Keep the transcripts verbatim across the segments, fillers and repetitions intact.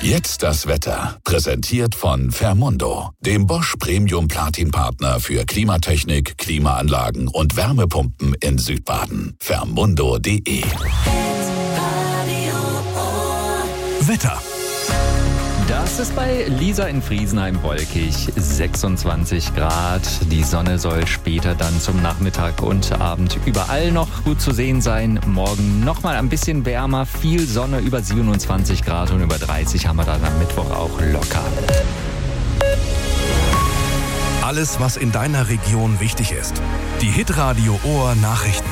Jetzt das Wetter. Präsentiert von Fermundo, dem Bosch Premium Platin Partner für Klimatechnik, Klimaanlagen und Wärmepumpen in Südbaden. Fermundo punkt de. Wetter. Das ist bei Lisa in Friesenheim wolkig, sechsundzwanzig Grad. Die Sonne soll später dann zum Nachmittag und Abend überall noch gut zu sehen sein. Morgen nochmal ein bisschen wärmer, viel Sonne, über siebenundzwanzig Grad und über dreißig haben wir dann am Mittwoch auch locker. Alles, was in deiner Region wichtig ist. Die Hitradio Ohr Nachrichten.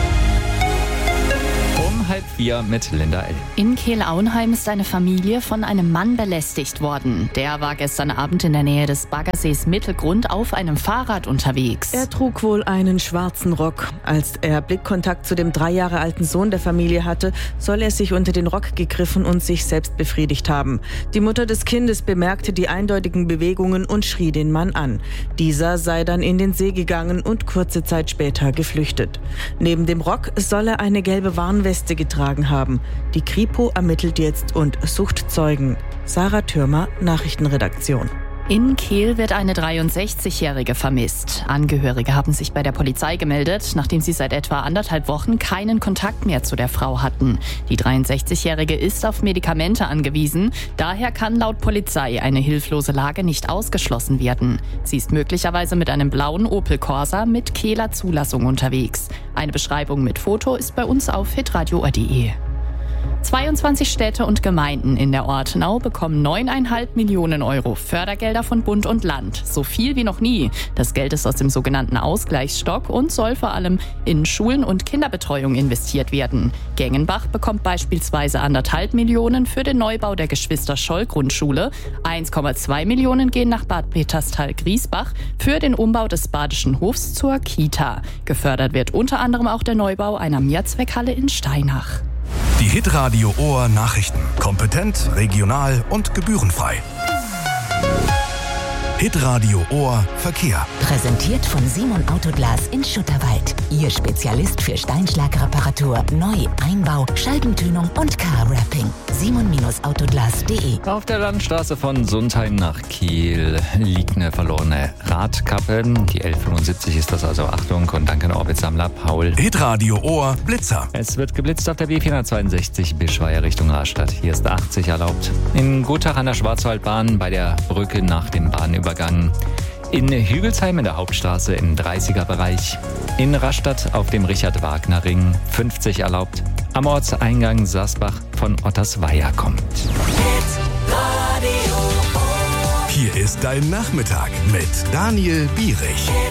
Um halb vier mit Linda L. In Kehl-Auenheim ist eine Familie von einem Mann belästigt worden. Der war gestern Abend in der Nähe des Baggersees Mittelgrund auf einem Fahrrad unterwegs. Er trug wohl einen schwarzen Rock. Als er Blickkontakt zu dem drei Jahre alten Sohn der Familie hatte, soll er sich unter den Rock gegriffen und sich selbst befriedigt haben. Die Mutter des Kindes bemerkte die eindeutigen Bewegungen und schrie den Mann an. Dieser sei dann in den See gegangen und kurze Zeit später geflüchtet. Neben dem Rock soll er eine gelbe Warnweste getragen haben. Die Kripo ermittelt jetzt und sucht Zeugen. Sarah Thürmer, Nachrichtenredaktion. In Kehl wird eine dreiundsechzigjährige vermisst. Angehörige haben sich bei der Polizei gemeldet, nachdem sie seit etwa anderthalb Wochen keinen Kontakt mehr zu der Frau hatten. Die dreiundsechzigjährige ist auf Medikamente angewiesen. Daher kann laut Polizei eine hilflose Lage nicht ausgeschlossen werden. Sie ist möglicherweise mit einem blauen Opel Corsa mit Kehler Zulassung unterwegs. Eine Beschreibung mit Foto ist bei uns auf hitradio punkt de. zweiundzwanzig Städte und Gemeinden in der Ortenau bekommen neuneinhalb Millionen Euro Fördergelder von Bund und Land. So viel wie noch nie. Das Geld ist aus dem sogenannten Ausgleichsstock und soll vor allem in Schulen und Kinderbetreuung investiert werden. Gengenbach bekommt beispielsweise anderthalb Millionen für den Neubau der Geschwister-Scholl-Grundschule. eins Komma zwei Millionen gehen nach Bad Peterstal-Griesbach für den Umbau des Badischen Hofs zur Kita. Gefördert wird unter anderem auch der Neubau einer Mehrzweckhalle in Steinach. Die Hitradio Ohr Nachrichten. Kompetent, regional und gebührenfrei. Hitradio Ohr Verkehr. Präsentiert von Simon Autoglas in Schutterwald. Ihr Spezialist für Steinschlagreparatur, Neu-, Einbau, Scheibentönung und Car-Wrapping. simon Autoglas punkt de. Auf der Landstraße von Sundheim nach Kiel liegt eine verlorene Radkappe. Die L fünfundsiebzig ist das, also Achtung und danke an Orbitsammler Paul. Hitradio Ohr Blitzer. Es wird geblitzt auf der B vierhundertzweiundsechzig Bischweier Richtung Rastatt. Hier ist achtzig erlaubt. In Gutach an der Schwarzwaldbahn bei der Brücke nach dem Bahnübergang. In Hügelsheim in der Hauptstraße im dreißiger-Bereich. In Rastatt auf dem Richard-Wagner-Ring fünfzig erlaubt. Am Ortseingang Sasbach von Ottersweier kommt. Hier ist dein Nachmittag mit Daniel Bierich.